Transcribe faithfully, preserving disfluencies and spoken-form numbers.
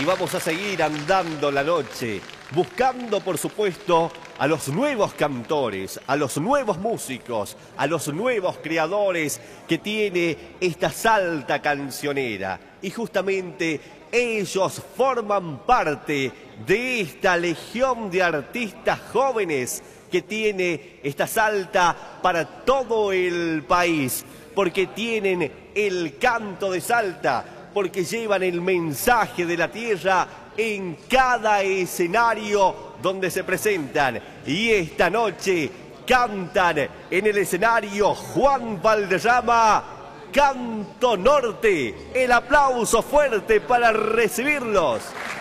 y vamos a seguir andando la noche, buscando por supuesto a los nuevos cantores, a los nuevos músicos, a los nuevos creadores que tiene esta Salta cancionera. Y justamente ellos forman parte de esta legión de artistas jóvenes que tiene esta Salta para todo el país, porque tienen el canto de Salta, porque llevan el mensaje de la tierra en cada escenario donde se presentan. Y esta noche cantan en el escenario Juan Valderrama, Canto Norte. El aplauso fuerte para recibirlos.